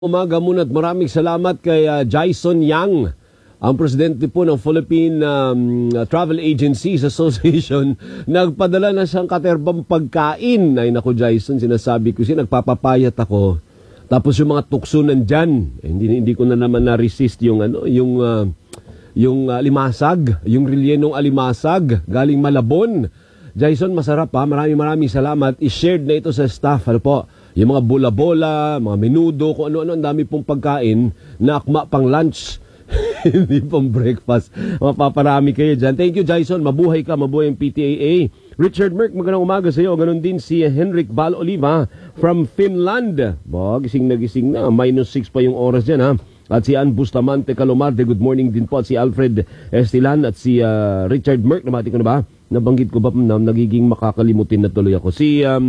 Umaga muna at maraming salamat kay Jason Yang, ang presidente po ng Philippine Travel Agencies Association. Nagpadala na siyang katerbang pagkain. Ay naku Jason, sinasabi ko siya, nagpapapayat ako. Tapos yung mga tukso nandyan, hindi ko na naman na-resist yung alimasag, yung relyenong alimasag galing Malabon. Jason, masarap ha. Maraming salamat. I-shared na ito sa staff. Ano po? Yung mga bola-bola, mga menudo, kung ano-ano, ang dami pong pagkain na akma pang lunch. Hindi pang breakfast. Mapaparami kayo dyan. Thank you, Jason. Mabuhay ka, mabuhay ang PTAA. Richard Merck, magandang umaga sa iyo. Ganon din si Henrik Val Oliva from Finland. Gising na gising na. -6 pa yung oras dyan, ha. At si Ann Bustamante Calomarde, good morning din po. At si Alfred Estilan at si Richard Merck, namati ko na ba? Nabanggit ko ba na nagiging makakalimutin na tuloy ako.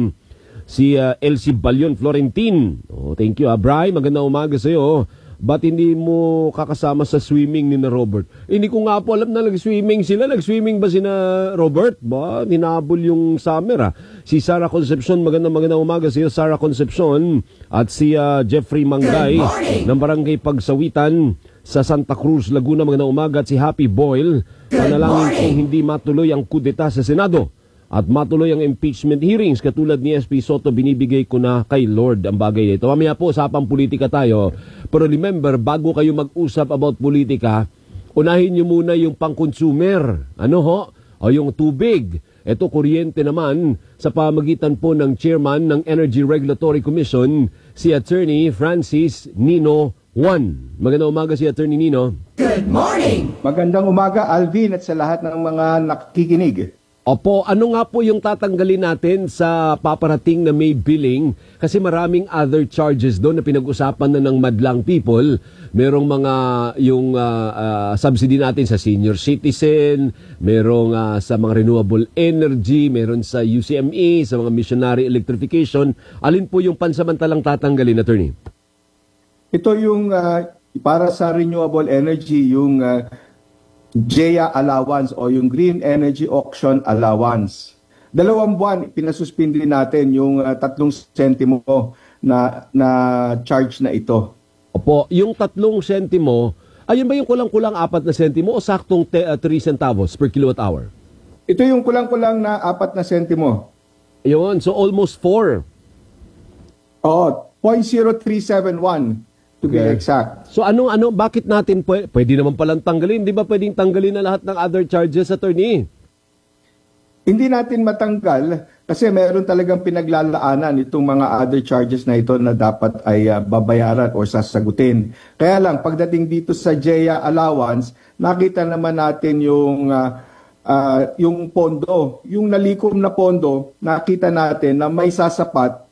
Si Elsie Balyon Florentin. Oh, thank you. Bri, magandang umaga sa iyo. Ba't hindi mo kakasama sa swimming ni na Robert? Hindi ko nga po alam na nag-swimming sila. Nag-swimming ba sina Robert? Ba, hinabol yung summer Si Sarah Concepcion, magandang umaga sa iyo, Sarah Concepcion. At si Jeffrey Mangay ng Barangay Pagsawitan sa Santa Cruz, Laguna, magandang umaga. At si Happy Boyle, panalangin kung hindi matuloy ang kudeta sa Senado at matuloy ang impeachment hearings katulad ni SP Soto, binibigay ko na kay Lord ang bagay nito. Mamaya po, usapang politika tayo. Pero remember, bago kayo mag-usap about politika, unahin nyo muna yung pang-consumer. O yung tubig. Ito, kuryente naman sa pamagitan po ng chairman ng Energy Regulatory Commission, si Attorney Francis Nino Juan. Magandang umaga si Attorney Nino. Good morning! Magandang umaga, Alvin, at sa lahat ng mga nakikinig. Opo, ano nga po yung tatanggalin natin sa paparating na may billing? Kasi maraming other charges doon na pinag-usapan na ng madlang people. Merong mga yung subsidy natin sa senior citizen, merong sa mga renewable energy, meron sa UCME, sa mga missionary electrification. Alin po yung pansamantalang tatanggalin, Attorney? Ito yung para sa renewable energy, yung GEA allowance o yung Green Energy Auction Allowance. 2 buwan, pinasuspindi natin yung 3 sentimo na charge na ito. Opo, yung 3 sentimo, ayun ba yung kulang-kulang 4 na sentimo o saktong 3 centavos per kilowatt hour? Ito yung kulang-kulang na 4 na sentimo. Ayun, so almost 4. Oo, 0.0371. To be exact. So bakit natin pwede naman palang tanggalin? Di ba pwedeng tanggalin na lahat ng other charges, Attorney? Hindi natin matanggal kasi meron talagang pinaglalaanan itong mga other charges na ito na dapat ay babayaran o sasagutin. Kaya lang, pagdating dito sa GEA allowance, nakita naman natin yung pondo, yung nalikom na pondo, nakita natin na may sasapat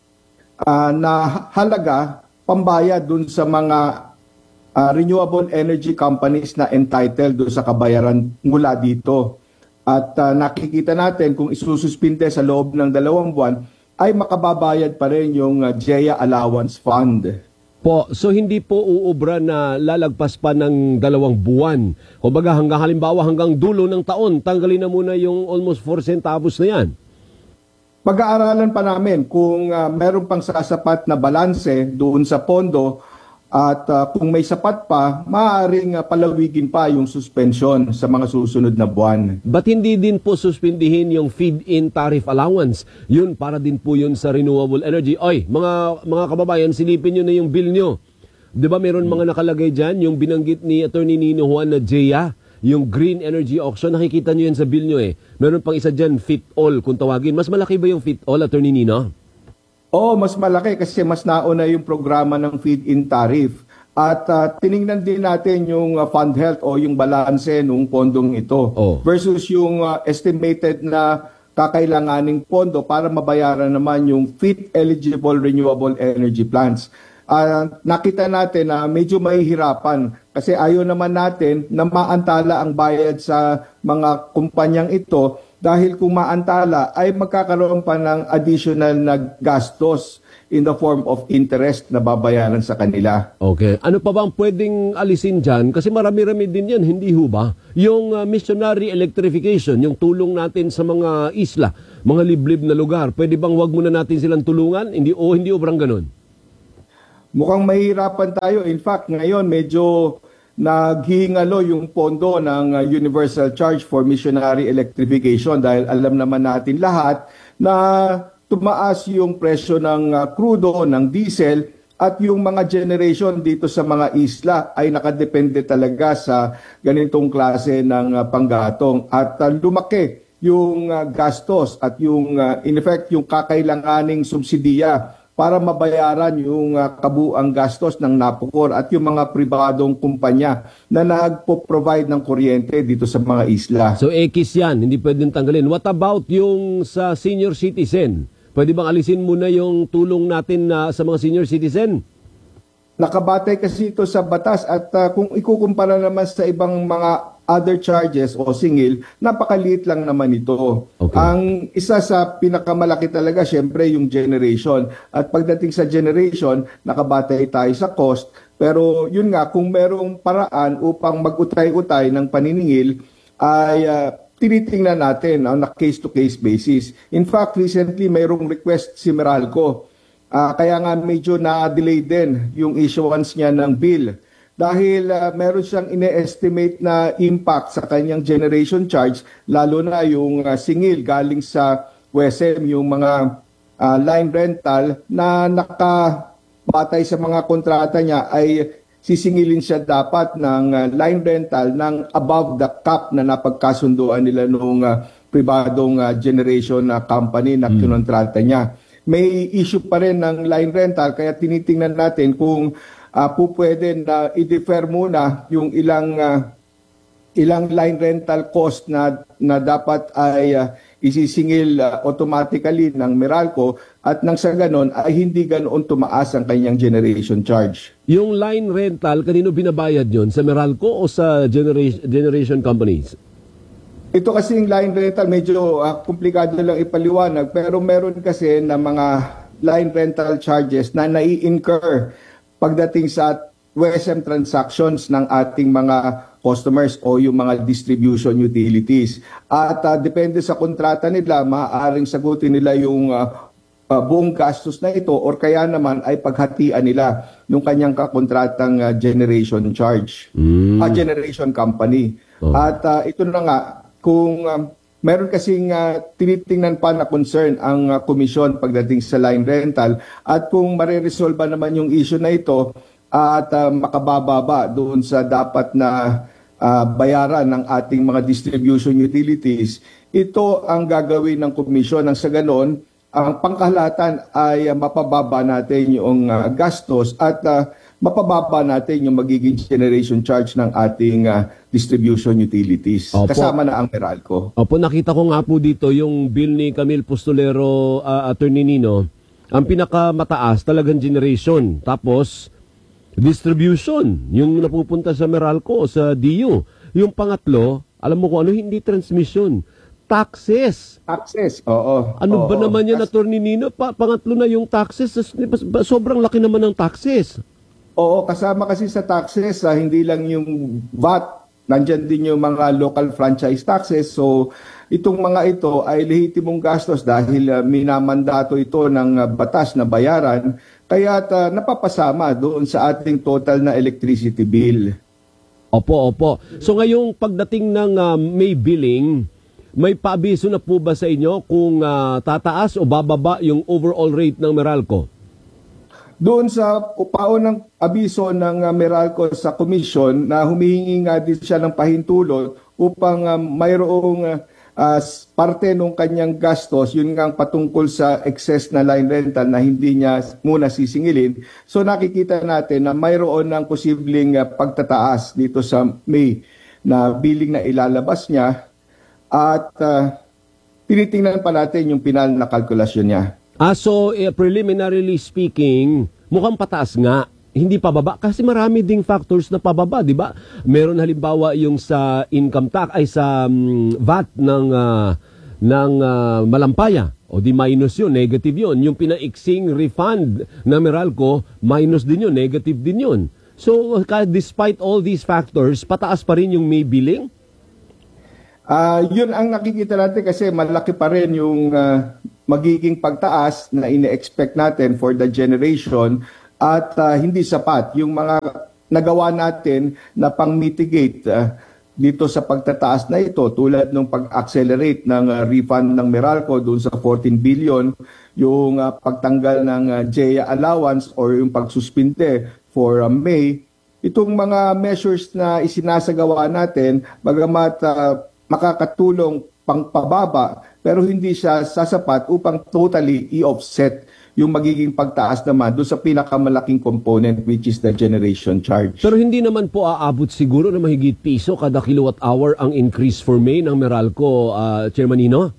na halaga pambayad dun sa mga renewable energy companies na entitled dun sa kabayaran mula dito. At nakikita natin kung isususpinde sa loob ng 2 buwan, ay makababayad pa rin yung GEA allowance fund. Po, so hindi po uubra na lalagpas pa ng 2 buwan. Kumbaga hanggang dulo ng taon, tanggalin na muna yung almost 4 centavos na yan. Pag-aaralan pa namin kung meron pang sasapat na balanse doon sa pondo at kung may sapat pa, maaaring palawigin pa yung suspension sa mga susunod na buwan. Ba't hindi din po suspindihin yung feed-in tariff allowance? Yun, para din po yun sa renewable energy. Oy, mga kababayan, silipin nyo na yung bill nyo. Di ba meron mga nakalagay dyan, yung binanggit ni Attorney Nino Juan na GEA? Yung Green Energy Auction, nakikita nyo yan sa bill nyo Meron pang isa dyan, Fit All, kung tawagin. Mas malaki ba yung Fit All, Attorney Nino? Oo, mas malaki kasi mas nauna yung programa ng feed-in tariff. At tiningnan din natin yung fund health o yung balanse ng pondong ito versus yung estimated na kakailanganing pondo para mabayaran naman yung FIT-eligible renewable energy plants. Nakita natin na medyo mahihirapan kasi ayaw naman natin na maantala ang bayad sa mga kumpanyang ito dahil kung maantala ay magkakaroon pa ng additional na gastos in the form of interest na babayaran sa kanila. Okay. Ano pa bang pwedeng alisin dyan? Kasi marami-rami din yan, hindi ho ba? Yung missionary electrification, yung tulong natin sa mga isla, mga liblib na lugar, pwede bang wag muna natin silang tulungan? Hindi obrang ganun? mukhang mahirapan tayo. In fact, ngayon medyo naghihingalo yung pondo ng universal charge for missionary electrification dahil alam naman natin lahat na tumaas yung presyo ng krudo, ng diesel, at yung mga generation dito sa mga isla ay nakadepende talaga sa ganitong klase ng panggatong. At lumaki yung gastos at yung in effect yung kakailanganing subsidiya para mabayaran yung kabuang gastos ng NAPOCOR at yung mga pribadong kumpanya na nagpo-provide ng kuryente dito sa mga isla. So, ekis yan, hindi pwedeng tanggalin. What about yung sa senior citizen? Pwede bang alisin muna yung tulong natin sa mga senior citizen? Nakabatay kasi ito sa batas at kung ikukumpara naman sa ibang mga other charges o singil, napakaliit lang naman ito. Okay. Ang isa sa pinakamalaki talaga, syempre, yung generation. At pagdating sa generation, nakabatay tayo sa cost. Pero yun nga, kung merong paraan upang mag-utay-utay ng paniningil, ay tinitingnan natin on a case-to-case basis. In fact, recently mayroong request si Meralco. Kaya nga medyo na-delay din yung issuance niya ng bill. Dahil meron siyang ine-estimate na impact sa kanyang generation charge, lalo na yung singil galing sa WESM, yung mga line rental na nakabatay sa mga kontrata niya ay sisingilin siya dapat ng line rental ng above the cap na napagkasunduan nila nung pribadong generation company na kinontrata niya. May issue pa rin ng line rental kaya tinitingnan natin kung pwede na i-defer muna yung ilang line rental cost na dapat ay isisingil automatically ng Meralco at nang sa ganon ay hindi ganoon tumaas ang kanyang generation charge. Yung line rental, kanino binabayad yon? Sa Meralco o sa generation companies? Ito kasi yung line rental medyo komplikado lang ipaliwanag pero meron kasi na mga line rental charges na nai-incur pagdating sa WESM transactions ng ating mga customers o yung mga distribution utilities. At depende sa kontrata nila, maaaring sagutin nila yung buong gastos na ito or kaya naman ay paghatian nila yung kanyang kakontratang generation charge, generation company. Oh. At ito na nga, kung meron kasing tinitingnan pa na concern ang komisyon pagdating sa line rental at kung mareresolve naman yung issue na ito at makabababa doon sa dapat na bayaran ng ating mga distribution utilities, ito ang gagawin ng komisyon. Nang sa ganon, ang pangkahalatan ay mapababa natin yung gastos at mapababa natin yung magiging generation charge ng ating distribution utilities. Opo. Kasama na ang Meralco. Opo, nakita ko nga po dito yung bill ni Camille Postolero, Attorney Nino. Ang pinakamataas talagang generation. Tapos, distribution, yung napupunta sa Meralco o sa DU. Yung pangatlo, alam mo kung ano, hindi transmission. Taxes. Taxes, oo. Ano ba naman yan, Attorney Nino? Pangatlo na yung taxes. Sobrang laki naman ng taxes. Oo, kasama kasi sa taxes, hindi lang yung VAT, nandyan din yung mga local franchise taxes. So, itong mga ito ay lehitimong gastos dahil minamandato ito ng batas na bayaran. Kaya napapasama doon sa ating total na electricity bill. Opo. So ngayong pagdating ng May billing, may paabiso na po ba sa inyo kung tataas o bababa yung overall rate ng Meralco? Doon sa paunang abiso ng Meralco sa komisyon na humihingi nga din siya ng pahintulot upang mayroong parte ng kanyang gastos, yun nga patungkol sa excess na line rental na hindi niya muna sisingilin. So nakikita natin na mayroon ng posibleng pagtataas dito sa May na billing na ilalabas niya at tinitingnan pa natin yung final na kalkulasyon niya. So preliminarily speaking, mukhang pataas nga. Hindi pababa kasi marami ding factors na pababa, di ba? Meron halimbawa yung sa income tax ay sa VAT ng Malampaya. O di minus yun, negative yun. Yung pinaiksing refund na Meralco, minus din yun, negative din yun. So despite all these factors, pataas pa rin yung May billing? Yun ang nakikita natin kasi malaki pa rin yung magiging pagtaas na ine-expect natin for the generation. at hindi sapat yung mga nagawa natin na pang-mitigate dito sa pagtataas na ito, tulad ng pag-accelerate ng refund ng Meralco doon sa 14 billion, yung pagtanggal ng JEA allowance or yung pagsuspinde for May. Itong mga measures na isinasagawa natin, bagamat makakatulong pangpababa, pero hindi siya sasapat upang totally i-offset yung magiging pagtaas naman doon sa pinakamalaking component, which is the generation charge. Pero hindi naman po aabot siguro na mahigit piso kada kilowatt hour ang increase for May ng Meralco, Chairman Nino?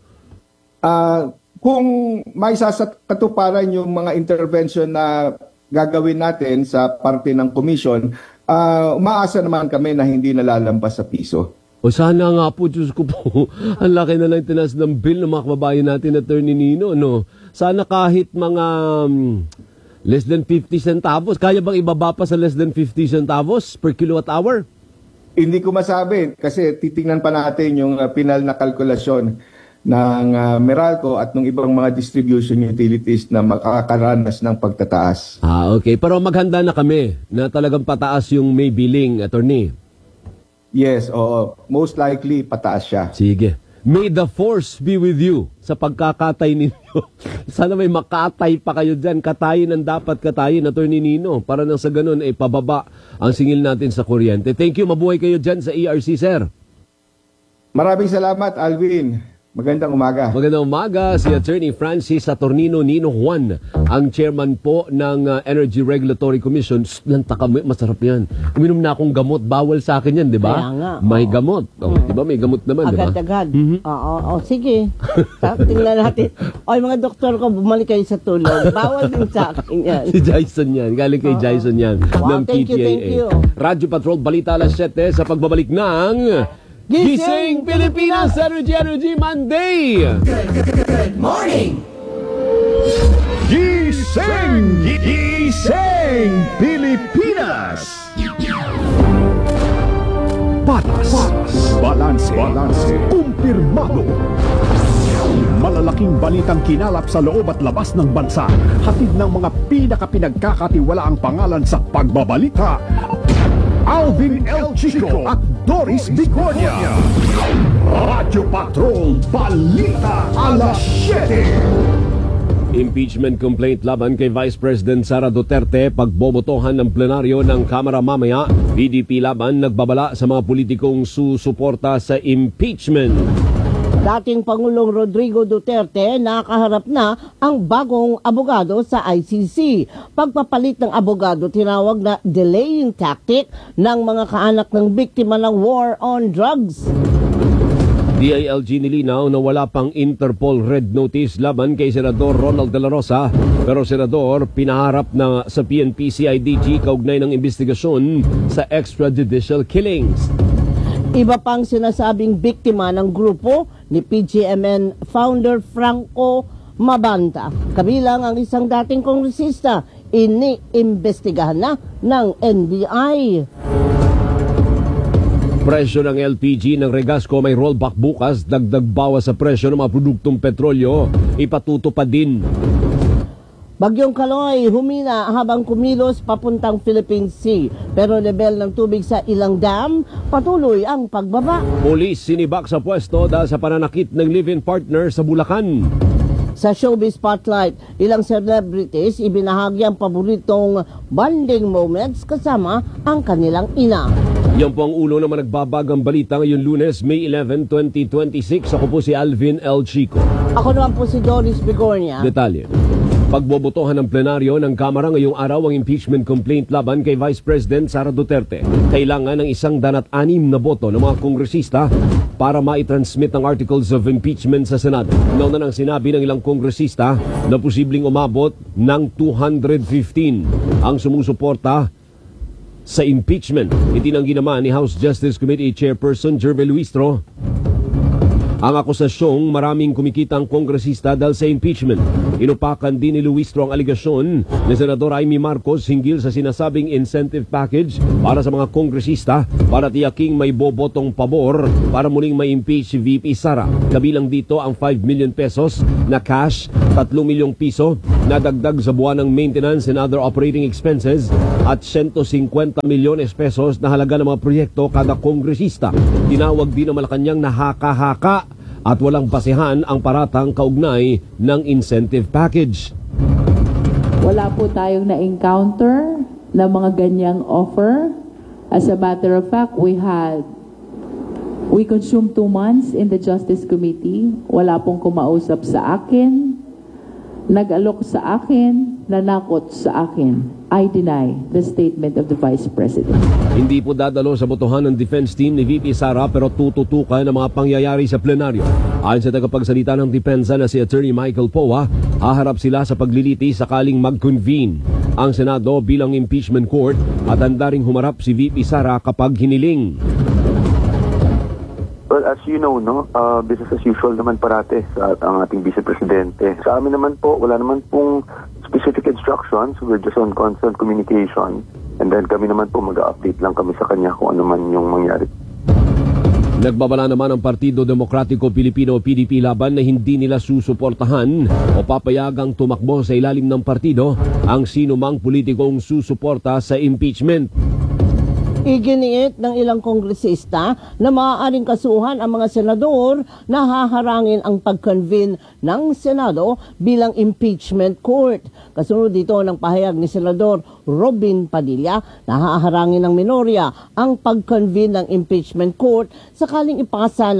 Kung may katuparan yung mga intervention na gagawin natin sa parte ng commission, umaasa naman kami na hindi nalalampas sa piso. O sana nga po, Diyos ko po, ang laki na lang tinas ng bill ng mga kababayan natin, Attorney Nino, no? Sana kahit mga less than 50 centavos, kaya bang ibaba pa sa less than 50 centavos per kilowatt hour? Hindi ko masabi kasi titingnan pa natin yung pinal na kalkulasyon ng Meralco at ng ibang mga distribution utilities na makakaranas ng pagtataas. Okay. Pero maghanda na kami na talagang pataas yung May billing, Attorney. Yes, oo. Most likely, pataas siya. Sige. May the force be with you sa pagkakatay ninyo. Sana may makatay pa kayo dyan. Katayin ang dapat katayin, Attorney Nino. Para nang sa ganun, pababa ang singil natin sa kuryente. Thank you. Mabuhay kayo dyan sa ERC, sir. Maraming salamat, Alvin. Magandang umaga. Magandang umaga, si Attorney Francis Saturnino Nino Juan, ang chairman po ng Energy Regulatory Commission. Lanta kami, masarap yan. Uminom na akong gamot, bawal sa akin yan, di ba? Kaya nga. May gamot. Di ba? May gamot naman, di ba? Agad-agad. Oo, sige. Tingnan natin. O, mga doktor ko, bumalik kayo sa tulog. Bawal din sa akin yan. Si Jason yan. Galing kay Jason yan. Wow, ng thank you, PTAA. thank you. Radyo Patrol, balita alas 7 sa pagbabalik ng Gising Pilipinas Energy Monday! Good morning! Gising! Gising! Pilipinas! Patas. Balanse. Kumpirmado. Malalaking balitang kinalap sa loob at labas ng bansa. Hatid ng mga pinakapinagkakatiwalaang pangalan sa pagbabalita. Alvin L. Chico at Doris Bigornia. Radyo Patrol Balita Alas 7. Impeachment complaint laban kay Vice President Sara Duterte pagbobotohan ng plenaryo ng Kamara mamaya. PDP laban nagbabala sa mga politikong susuporta sa impeachment. Dating Pangulong Rodrigo Duterte nakaharap na ang bagong abogado sa ICC. Pagpapalit ng abogado tinawag na delaying tactic ng mga kaanak ng biktima ng war on drugs. DILG nilinaw na wala pang Interpol Red Notice laban kay Senador Ronald De La Rosa, pero Senador pinaharap na sa PNP CIDG kaugnay ng investigasyon sa extrajudicial killings. Iba pang sinasabing biktima ng grupo ni PGMN founder Franco Mabanta. Kabilang ang isang dating kongresista, iniimbestigahan na ng NBI. Presyo ng LPG ng Regasco may rollback bukas, dagdag bawas sa presyo ng mga produktong petrolyo. Ipatutupad din. Bagyong Kaloy humina habang kumilos papuntang Philippine Sea. Pero level ng tubig sa ilang dam, patuloy ang pagbaba. Pulis sinibak sa pwesto dahil sa pananakit ng live-in partner sa Bulacan. Sa Showbiz Spotlight, ilang celebrities ibinahagi ang paboritong bonding moments kasama ang kanilang ina. Yan po ang ulo naman nagbabagang balita ngayon Lunes, May 11, 2026. Ako po si Alvin L. Chico. Ako naman po si Doris Bigornia. Detalye. Pagbobotohan ng plenaryo ng Kamara ngayong araw ang impeachment complaint laban kay Vice President Sara Duterte. Kailangan ng 106 na boto ng mga kongresista para maitransmit ang articles of impeachment sa Senado. Nauna nang sinabi ng ilang kongresista na posibleng umabot ng 215 ang sumusuporta sa impeachment. Itinanggi naman ni House Justice Committee Chairperson Jerve Luistro ang akusasyong maraming kumikita ang kongresista dahil sa impeachment. Inupakan din ni Luistro ang aligasyon ni Senador Amy Marcos hinggil sa sinasabing incentive package para sa mga kongresista para tiyaking may bobotong pabor para muling ma-impeach si VP Sara. Kabilang dito ang 5 million pesos na cash, 3 milyong piso na dagdag sa buwan ng maintenance and other operating expenses at 150 milyones pesos na halaga ng mga proyekto kada kongresista. Tinawag din ng Malacanang na haka-haka at walang basehan ang paratang kaugnay ng incentive package. Wala po tayong na-encounter na mga ganyang offer. As a matter of fact, we consumed 2 months in the Justice Committee. Wala pong kumausap sa akin, nag-alok sa akin, nanakot sa akin. I deny the statement of the Vice President. Hindi po dadalo sa botohan ng defense team ni VP Sara pero tututukan ng mga pangyayari sa plenaryo. Ayon sa tagapagsalita ng depensa na si Attorney Michael Poa, haharap sila sa pagliliti sakaling mag-convene ang Senado bilang impeachment court at handa ring humarap si VP Sara kapag hiniling. Well, as you know, business as usual naman parate sa ang ating Vice Presidente. Sa amin naman po, wala naman pong specific instructions. We're just on constant communication. And then kami naman po mag-update lang kami sa kanya kung ano man yung mangyari. Nagbabala naman ang Partido Demokratiko Pilipino PDP laban na hindi nila susuportahan o papayagang tumakbo sa ilalim ng partido ang sinumang politikong susuporta sa impeachment. Iginiit ng ilang kongresista na maaaring kasuhan ang mga senador na haharangin ang pag-convene ng Senado bilang impeachment court. Kasunod dito ng pahayag ni Senador Robin Padilla na haharangin ng minorya ang pag-convene ng impeachment court sakaling ipasa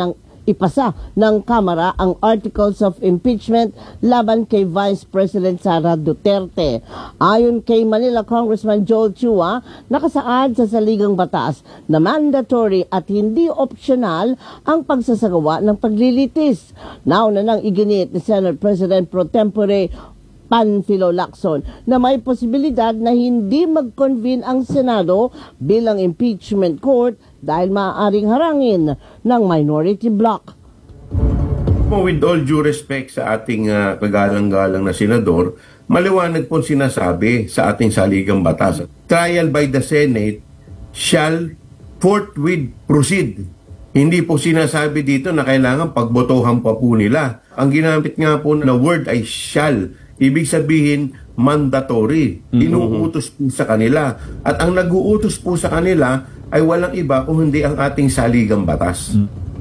ng Kamara ang Articles of Impeachment laban kay Vice President Sara Duterte. Ayon kay Manila Congressman Joel Chua, nakasaad sa saligang batas na mandatory at hindi optional ang pagsasagawa ng paglilitis. Nauna nang iginit ni Senate President Pro Tempore Panfilo Lacson na may posibilidad na hindi mag-convene ang Senado bilang impeachment court dahil maaaring harangin ng minority bloc. With all due respect sa ating kagalang-galang na senador, maliwanag po sinasabi sa ating saligang batas. Trial by the Senate shall forthwith proceed. Hindi po sinasabi dito na kailangan pagbotohan pa po nila. Ang ginamit nga po na word ay shall. Ibig sabihin, mandatory. Inuutos po sa kanila. At ang nag-uutos po sa kanila ay walang iba kung hindi ang ating saligang batas.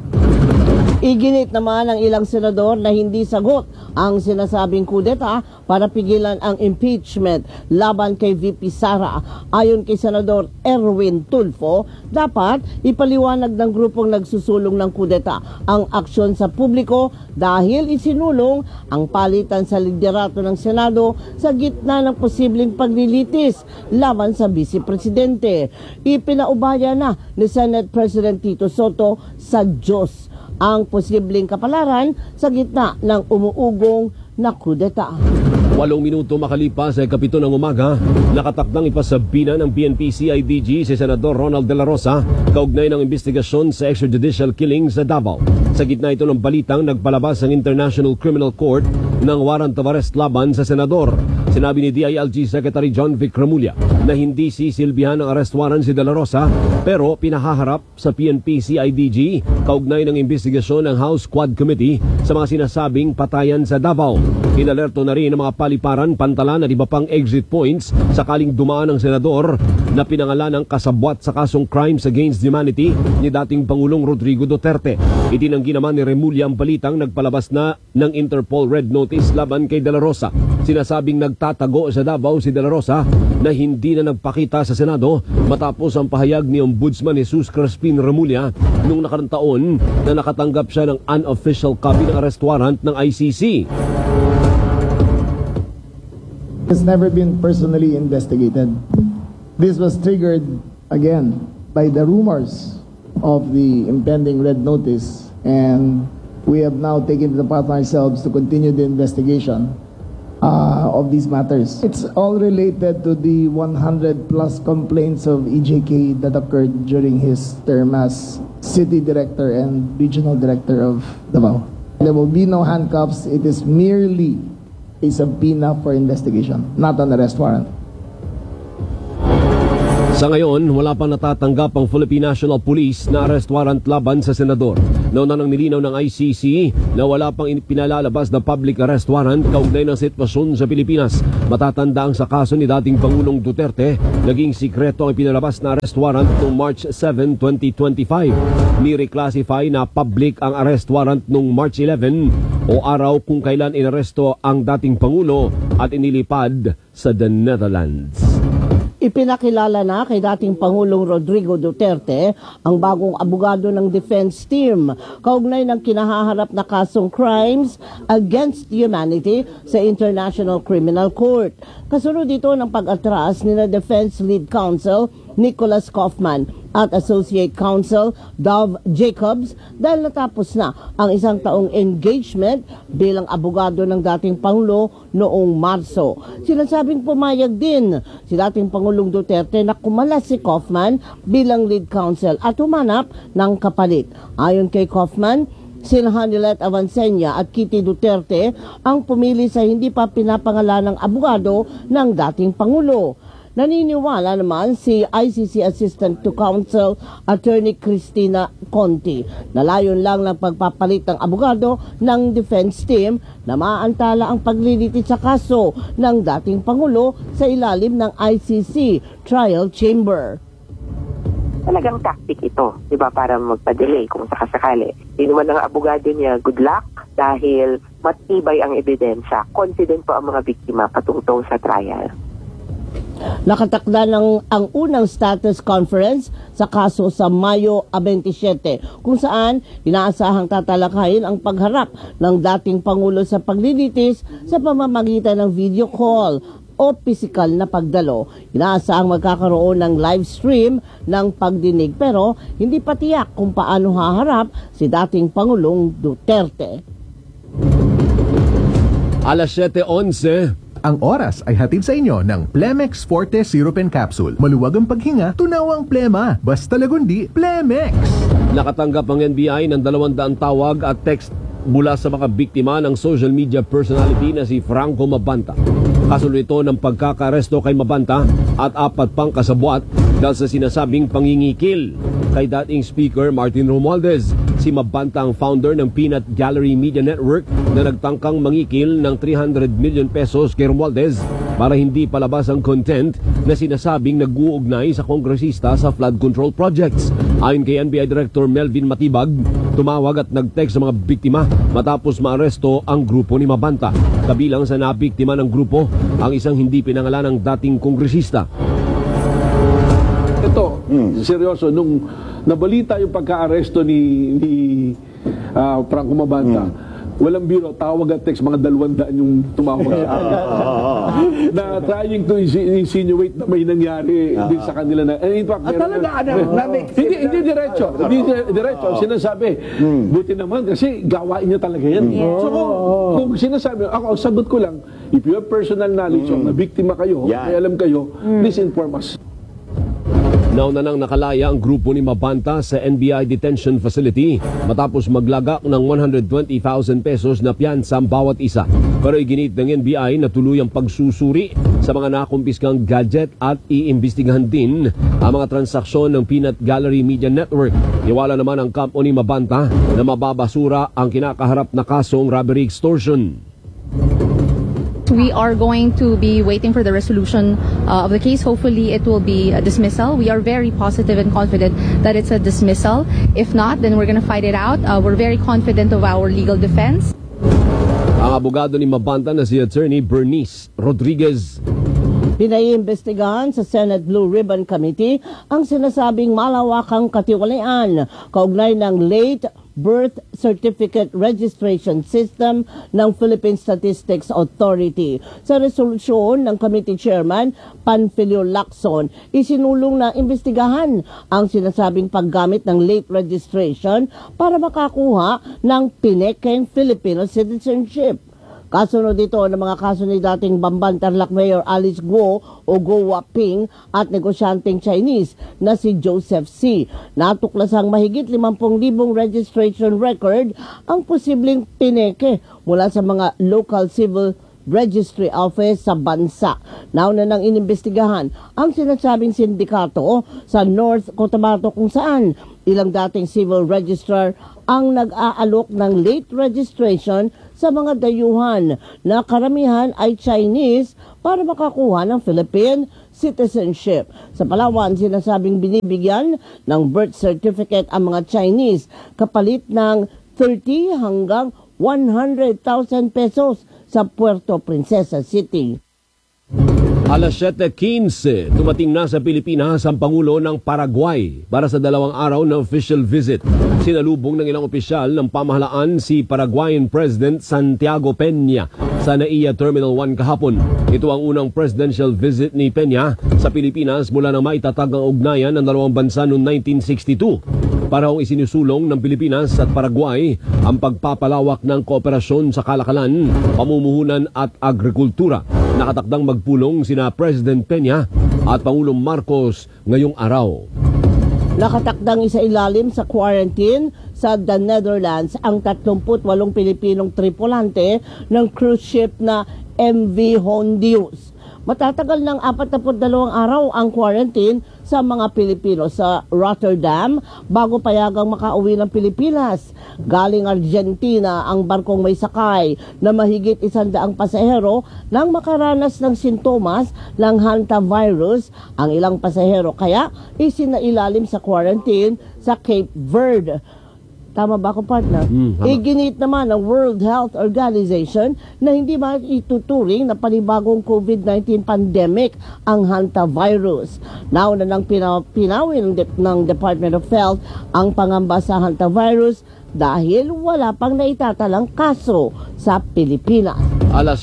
Iginit naman ng ilang senador na hindi sagot ang sinasabing kudeta para pigilan ang impeachment laban kay VP Sara. Ayon kay Senador Erwin Tulfo, dapat ipaliwanag ng grupong nagsusulong ng kudeta ang aksyon sa publiko dahil isinulong ang palitan sa liderato ng Senado sa gitna ng posibleng paglilitis laban sa Vice Presidente. Ipinaubaya na ni Senate President Tito Soto sa Diyos ang posibleng kapalaran sa gitna ng umuugong na kudeta. 8 minuto makalipas ay 7 ng umaga, nakatakdang ipasabina ng PNP-CIDG si Senador Ronald De La Rosa kaugnay ng investigasyon sa extrajudicial killing sa Davao. Sa gitna ito ng balitang nagpalabas ang International Criminal Court ng warrant of arrest laban sa senador. Sinabi ni DILG Secretary John Vic Remulla na hindi sisilbihan ng arrest warrant si De La Rosa pero pinahaharap sa PNP-CIDG kaugnay ng investigasyon ng House Quad Committee sa mga sinasabing patayan sa Davao. Inalerto na rin ng mga paliparan, pantalan at iba pang exit points sakaling dumaan ng senador na pinangalan ng kasabwat sa kasong crimes against humanity ni dating Pangulong Rodrigo Duterte. Itinanggi naman ni Remulla ang balitang nagpalabas na ng Interpol Red Notice laban kay De La Rosa. Sinasabing nagtatago sa Davao si De La Rosa na hindi na nagpakita sa Senado matapos ang pahayag ni Ombudsman Jesus Crispin Remulla noong nakarang taon na nakatanggap siya ng unofficial copy ng arrest warrant ng ICC. Has never been personally investigated. This was triggered again by the rumors of the impending red notice, and we have now taken it upon ourselves to continue the investigation of these matters. It's all related to the 100 plus complaints of EJK that occurred during his term as city director and regional director of Davao. There will be no handcuffs. It is merely a subpoena for investigation, not an arrest warrant. Sa ngayon, wala pang natatanggap ang Philippine National Police na arrest warrant laban sa senador. Nauna nang nilinaw ng ICC na wala pang pinalalabas na public arrest warrant kaugnay ng sitwasyon sa Pilipinas. Matatandang sa kaso ni dating Pangulong Duterte, naging sikreto ang pinalabas na arrest warrant noong March 7, 2025. Ni-reclassify na public ang arrest warrant noong March 11 o araw kung kailan inaresto ang dating Pangulo at inilipad sa the Netherlands. Ipinakilala na kay dating Pangulong Rodrigo Duterte ang bagong abogado ng defense team kaugnay ng kinahaharap na kasong crimes against humanity sa International Criminal Court. Kasunod dito ng pag-atras ni na Defense Lead Counsel Nicholas Kaufman at Associate Counsel Dove Jacobs dahil natapos na ang isang taong engagement bilang abogado ng dating Pangulo noong Marso. Sinasabing pumayag din si dating Pangulong Duterte na kumalas si Kaufman bilang lead counsel at humanap ng kapalit. Ayon kay Kaufman, sina Hanilet Avancenia at Kitty Duterte ang pumili sa hindi pa pinapangalanang abogado ng dating Pangulo. Naniniwala naman si ICC Assistant to Counsel Attorney Cristina Conti na layon lang ng pagpapalit ng abogado ng defense team na maaantala ang paglilitis sa kaso ng dating Pangulo sa ilalim ng ICC Trial Chamber. Talagang tactic ito, di ba, para magpa-delay kung sakasakali. Inuman ng abogado niya, good luck, dahil matibay ang ebidensya. Confident po ang mga biktima patungtong sa trial. Nakatakda ng ang unang status conference sa kaso sa Mayo 27 kung saan inaasahang tatalakayin ang pagharap ng dating Pangulo sa paglilitis sa pamamagitan ng video call o pisikal na pagdalo. Inaasahang magkakaroon ng live stream ng pagdinig pero hindi pa tiyak kung paano haharap si dating Pangulong Duterte. Alas 7:11. Ang oras ay hatid sa inyo ng Plemex Forte Syrup and Capsule. Maluwag ang paghinga, tunaw ang plema. Basta lagundi, Plemex! Nakatanggap ang NBI ng 200 tawag at text mula sa mga biktima ng social media personality na si Franco Mabanta. Kasunod ito ng pagkakaresto kay Mabanta at 4 pang kasabwat dahil sa sinasabing pangingikil kay dating Speaker Martin Romualdez. Si Mabanta ang founder ng Peanut Gallery Media Network na nagtangkang mangikil ng 300 million pesos kay Romualdez para hindi palabas ang content na sinasabing nag-uugnay sa kongresista sa flood control projects. Ayon kay NBI Director Melvin Matibag, tumawag at nag-text sa mga biktima matapos maaresto ang grupo ni Mabanta. Kabilang sa nabiktima ng grupo ang isang hindi pinangalanang dating kongresista. Ito, seryoso, nung nabalita yung pagka-aresto ni Franco Mabanta, walang biro, tawag at text, mga 200 yung tumawag. Na trying to insinuate na may nangyari din sa kanila na, in fact, hindi diretso. Hindi diretso. Sinasabi, buti naman kasi gawain niya talaga yan. So kung sinasabi, ako, sagot ko lang, if you have personal knowledge na biktima kayo, may alam kayo, please inform us. Nauna nang nakalaya ang grupo ni Mabanta sa NBI Detention Facility matapos maglagak ng 120,000 pesos na piyansa ang bawat isa. Pero iginit ng NBI na tuluyang pagsusuri sa mga nakumpiskang gadget at iimbestigahan din ang mga transaksyon ng Peanut Gallery Media Network. Iwala naman ang kampo ni Mabanta na mababasura ang kinakaharap na kasong robbery extortion. We are going to be waiting for the resolution of the case. Hopefully, it will be a dismissal. We are very positive and confident that it's a dismissal. If not, then we're going to fight it out. We're very confident of our legal defense. Ang abogado ni Mabanta na si Attorney Bernice Rodriguez. Pinaiimbestigahan sa Senate Blue Ribbon Committee ang sinasabing malawakang katiwalian kaugnay ng late birth certificate registration system ng Philippine Statistics Authority. Sa resolusyon ng committee chairman Panfilio Lacson, isinulong na imbestigahan ang sinasabing paggamit ng late registration para makakuha ng pinekeng Filipino citizenship. Kasunod dito ng mga kaso ni dating Bamban Tarlac Mayor Alice Guo o Guo Waping at negosyanteng Chinese na si Joseph C. Natuklasang mahigit 50,000 registration record ang posibleng pineke mula sa mga local civil registry office sa bansa. Nauna nang inimbestigahan ang sinasabing sindikato sa North Cotabato kung saan ilang dating civil registrar ang nag-aalok ng late registration sa mga dayuhan na karamihan ay Chinese para makakuha ng Philippine citizenship. Sa Palawan, sinasabing binibigyan ng birth certificate ang mga Chinese kapalit ng 30 hanggang 100,000 pesos sa Puerto Princesa City. Alas 7:15, dumating na sa Pilipinas ang Pangulo ng Paraguay para sa 2 araw na official visit. Sinalubong ng ilang opisyal ng pamahalaan si Paraguayan President Santiago Peña sa NAIA Terminal 1 kahapon. Ito ang unang presidential visit ni Peña sa Pilipinas mula nang maitatag ang ugnayan ng dalawang bansa noong 1962. Parang isinusulong ng Pilipinas at Paraguay ang pagpapalawak ng kooperasyon sa kalakalan, pamumuhunan at agrikultura. Nakatakdang magpulong sina President Peña at Pangulong Marcos ngayong araw. Nakatakdang isailalim sa quarantine sa The Netherlands ang 38 Pilipinong tripulante ng cruise ship na MV Hondius. Matatagal ng 42 araw ang quarantine sa mga Pilipino sa Rotterdam bago payagang makauwi ng Pilipinas. Galing Argentina ang barkong may sakay na mahigit 100 pasahero nang makaranas ng sintomas ng hantavirus ang ilang pasahero kaya isinailalim sa quarantine sa Cape Verde. Tama ba ako, partner? Iginit naman ng World Health Organization na hindi maituturing na panibagong COVID-19 pandemic ang hantavirus. Nauna nang pinawin ng Department of Health ang pangamba sa hantavirus dahil wala pang naitatalang kaso sa Pilipinas. Alas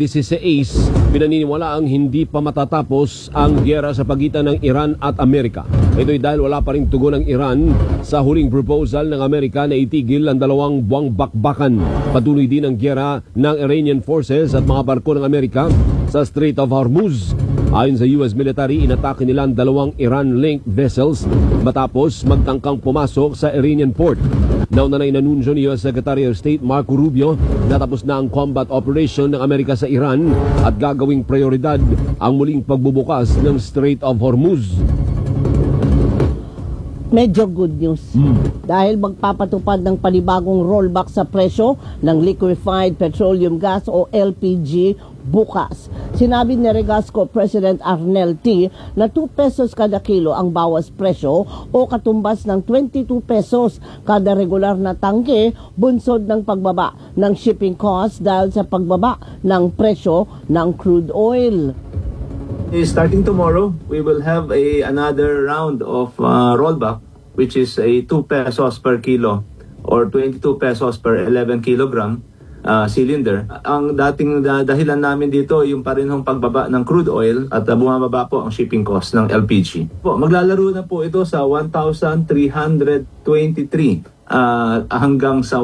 7:16, pinaniniwala ang hindi pa matatapos ang giyera sa pagitan ng Iran at Amerika. Ito'y dahil wala pa ring tugon ng Iran sa huling proposal ng Amerika na itigil ang 2 buwang bakbakan. Patuloy din ang giyera ng Iranian forces at mga barko ng Amerika sa Strait of Hormuz. Ayon sa US military, inatake nila ang 2 Iran-linked vessels matapos magtangkang pumasok sa Iranian port. Nauna na inanunsyo ni US Secretary of State Marco Rubio na tapos na ang combat operation ng Amerika sa Iran at gagawing prioridad ang muling pagbubukas ng Strait of Hormuz. Medyo good news. Dahil magpapatupad ng panibagong rollback sa presyo ng liquefied petroleum gas o LPG bukas. Sinabi ni Regasco President Arnel T na 2 pesos kada kilo ang bawas presyo o katumbas ng 22 pesos kada regular na tangke, bunsod ng pagbaba ng shipping cost dahil sa pagbaba ng presyo ng crude oil. Starting tomorrow, we will have another round of rollback, which is a 2 pesos per kilo or 22 pesos per 11 kilogram cylinder. Ang dating dahilan namin dito, yung pa rin hong pagbaba ng crude oil at bumababa po ang shipping cost ng LPG. Maglalaro na po ito sa 1,323 hanggang sa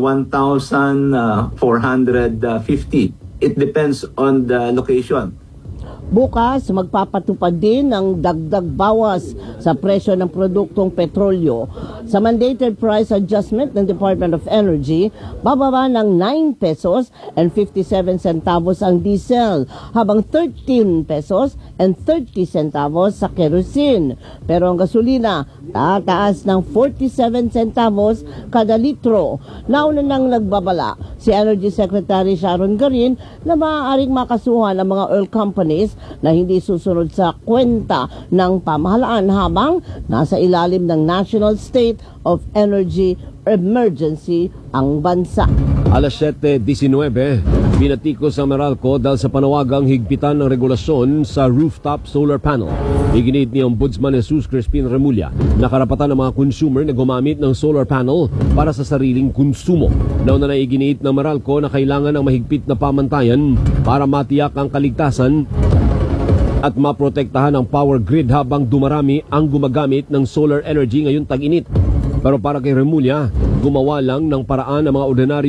1,450. It depends on the location. Bukas, magpapatupad din ng dagdag bawas sa presyo ng produktong petrolyo. Sa mandated price adjustment ng Department of Energy, bababa ng 9 pesos and 57 centavos ang diesel, habang 13 pesos and 30 centavos sa kerosene. Pero ang gasolina, tataas ng 47 centavos kada litro. Nauna nang nagbabala si Energy Secretary Sharon Garin na maaaring makasuhan ang mga oil companies na hindi susunod sa kwenta ng pamahalaan habang nasa ilalim ng National State of Energy Emergency ang bansa. Alas 7:19, binatikos ang Meralco dahil sa panawagang higpitan ng regulasyon sa rooftop solar panel. Iginit ni Ombudsman Jesus Crispin Remulla na karapatan ng mga consumer na gumamit ng solar panel para sa sariling konsumo. Nauna na iginit ng Meralco na kailangan ng mahigpit na pamantayan para matiyak ang kaligtasan at maprotektahan ang power grid habang dumarami ang gumagamit ng solar energy ngayong tag-init. Pero para kay Remulla, gumagawa lang ng paraan ng mga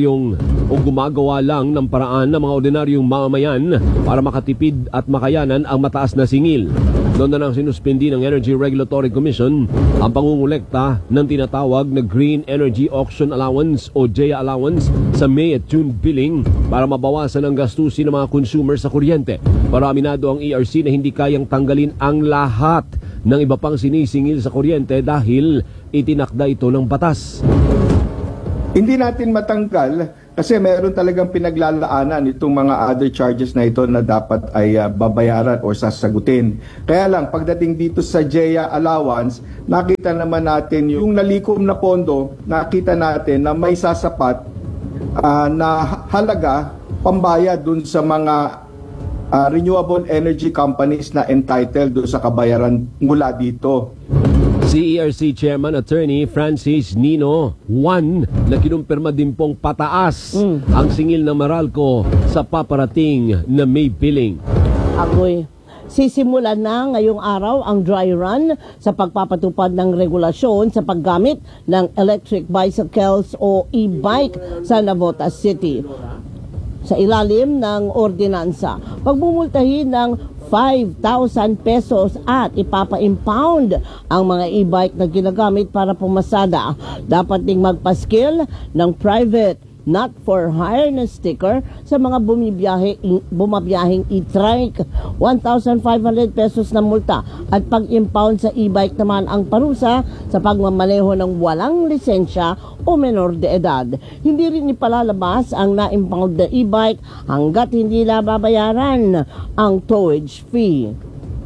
ordinaryong mamamayan para makatipid at makayanan ang mataas na singil. Doon na nang sinuspindi ng Energy Regulatory Commission ang pangungulekta ng tinatawag na Green Energy Auction Allowance o GEA Allowance sa May at June billing para mabawasan ang gastusin ng mga consumer sa kuryente. Pero aminado ang ERC na hindi kayang tanggalin ang lahat ng iba pang sinisingil sa kuryente dahil itinakda ito ng batas. Hindi natin matanggal kasi meron talagang pinaglalaanan itong mga other charges na ito na dapat ay babayaran o sasagutin. Kaya lang, pagdating dito sa GEA allowance, nakita naman natin yung nalikom na pondo, nakita natin na may sasapat na halaga pambayad dun sa mga renewable energy companies na entitled dun sa kabayaran mula dito. Si ERC Chairman Attorney Francis Nino Juan na kinumpirma din pong pataas ang singil ng Meralco sa paparating na May billing. Agoy. Sisimulan na ngayong araw ang dry run sa pagpapatupad ng regulasyon sa paggamit ng electric bicycles o e-bike sa Navotas City. Sa ilalim ng ordinansa, pagbumultahin ng 5,000 pesos at ipapa-impound ang mga e-bike na ginagamit para pumasada. Dapat ding magpaskil ng private not for hire na sticker sa mga bumabiyaheng e-trike. 1,500 pesos na multa at pag-impound sa e-bike naman ang parusa sa pagmamaneho ng walang lisensya o menor de edad. Hindi rin ipalalabas ang na-impound na e-bike hanggat hindi nababayaran ang towage fee.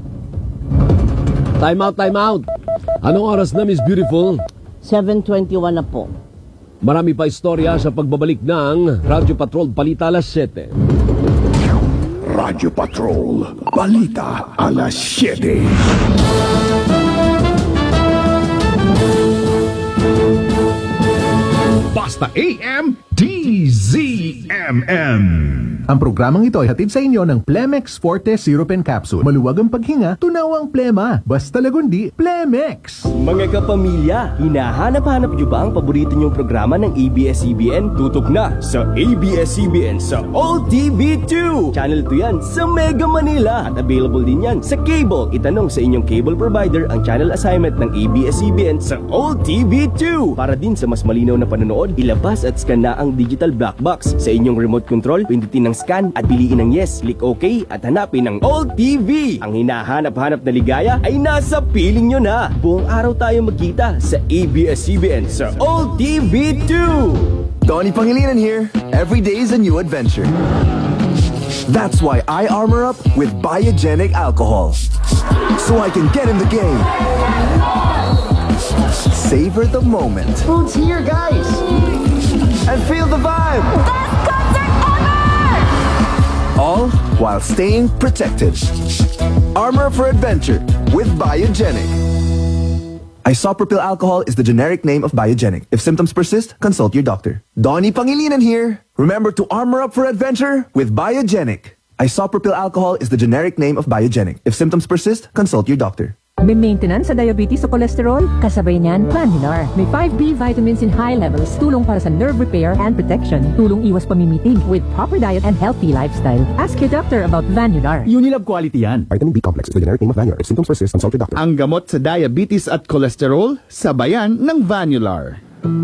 Time out. Anong oras na, Miss Beautiful? 7:21 na po. Marami pa istorya sa pagbabalik ng Radyo Patrol Balita alas 7. Radyo Patrol Balita alas 7. Basta AM DZMM. Ang programang ito ay hatid sa inyo ng Plemex Forte Syrup and Capsule. Maluwag ang paghinga, tunaw ang plema. Basta Lagundi, Plemex! Mga kapamilya, hinahanap-hanap nyo ba ang paborito nyong programa ng ABS-CBN? Tutok na sa ABS-CBN sa All TV2! Channel 2 yan sa Mega Manila at available din yan sa cable. Itanong sa inyong cable provider ang channel assignment ng ABS-CBN sa All TV2. Para din sa mas malinaw na panonood, ilabas at scan na ang digital black box sa inyong remote control. Pindutin ng scan at piliin ng yes, click OK at hanapin ang All TV. Ang hinahanap-hanap na ligaya ay nasa piling nyo na. Buong araw tayo magkita sa ABS-CBN sa All TV2. Donnie Pangilinan here. Every day is a new adventure. That's why I armor up with Biogenic alcohol. So I can get in the game. Savor the moment. Food's here, guys! And feel the vibe. Best concert ever! All while staying protected. Armor for adventure with Biogenic. Isopropyl alcohol is the generic name of Biogenic. If symptoms persist, consult your doctor. Donnie Pangilinan here. Remember to armor up for adventure with Biogenic. Isopropyl alcohol is the generic name of Biogenic. If symptoms persist, consult your doctor. May maintenance sa diabetes o cholesterol? Kasabay niyan, Vanular. May 5B vitamins in high levels, tulong para sa nerve repair and protection, tulong iwas pamimitig with proper diet and healthy lifestyle. Ask your doctor about Vanular. Unilab quality yan. Vitamin B complex is the generic name of Vanular. If symptoms persist, consult your doctor. Ang gamot sa diabetes at cholesterol, sabayan ng Vanular.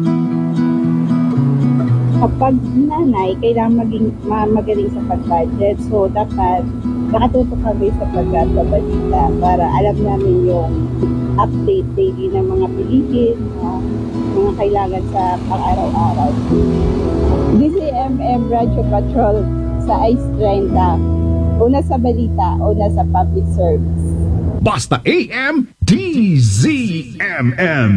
Kapag nanay, kailangan magaling sa pag-budget. So, dapat nakatutok kami sa pagkabalita para alam namin yung update daily ng mga bilihin, mga kailangan sa pang-araw-araw. DZMM Radio Patrol sa Ice 30. Una sa balita, una sa public service. Basta AM DZMM.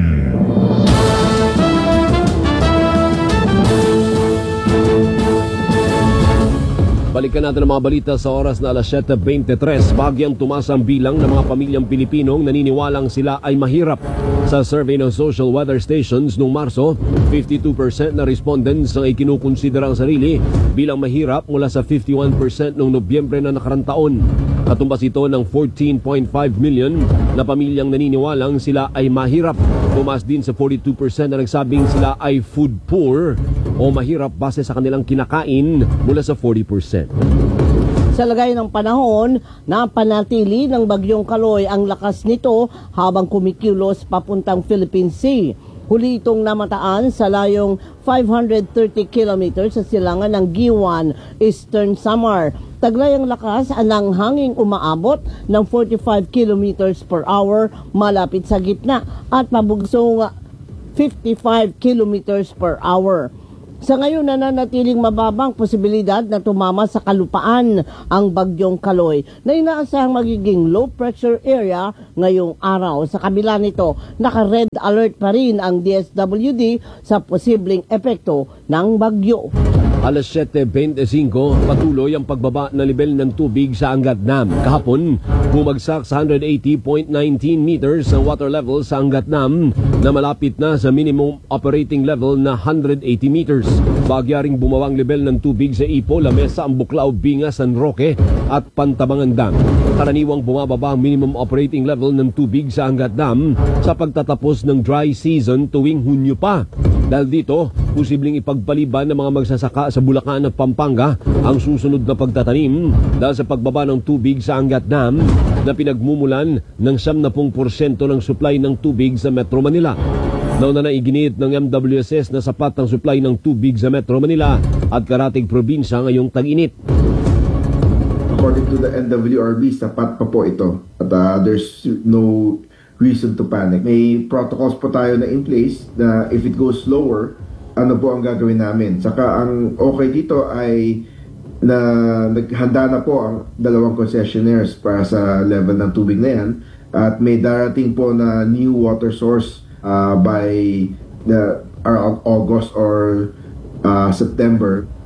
Balikan natin ang mga balita sa oras na alas 7:23. Bagyang tumaas ang bilang ng mga pamilyang Pilipinong naniniwalang sila ay mahirap. Sa survey ng Social Weather Stations noong Marso, 52% na respondents ang ikinukonsidera ang sarili bilang mahirap mula sa 51% noong Nobyembre na nakarang taon. Katumbas ito ng 14.5 million na pamilyang naniniwalang sila ay mahirap. Tumaas din sa 42% na nagsabing sila ay food poor o mahirap base sa kanilang kinakain mula sa 40%. Sa lagay ng panahon, napanatili ng bagyong Kaloy ang lakas nito habang kumikilos papuntang Philippine Sea. Huli itong namataan sa layong 530 kilometers sa silangan ng Giwan, Eastern Samar. Taglay ang lakas ng hanging umaabot ng 45 kilometers per hour malapit sa gitna at pabugsong 55 kilometers per hour. Sa ngayon, nananatiling mababang posibilidad na tumama sa kalupaan ang bagyong Kaloy na inaasahang magiging low pressure area ngayong araw. Sa kabila nito, naka-red alert pa rin ang DSWD sa posibleng epekto ng bagyo. Alas 7:25, patuloy ang pagbaba ng level ng tubig sa Angat Dam. Kahapon, bumagsak sa 180.19 meters ang water level sa Angat Dam na malapit na sa minimum operating level na 180 meters. Bagyaring bumawang level ng tubig sa Ipo, Lamesa, Ambuklao, Binga, San Roque at Pantabangan Dam. Karaniwang bumababa ang minimum operating level ng tubig sa Angat Dam sa pagtatapos ng dry season tuwing Hunyo pa. Dahil dito, posibleng ipagpaliban ng mga magsasaka sa Bulacan at Pampanga ang susunod na pagtatanim dahil sa pagbaba ng tubig sa Angat Dam na pinagmumulan ng 70% ng supply ng tubig sa Metro Manila. Nauna na iginit ng MWSS na sapat ang supply ng tubig sa Metro Manila at karatig probinsya ngayong tag-init. According to the NWRB, sapat pa po ito. At there's no reason to panic. May protocols po tayo na in place na if it goes slower, ano po ang gagawin namin. Saka ang okay dito ay na naghanda na po ang dalawang concessionaires para sa level ng tubig na yan at may darating po na new water source by August or September.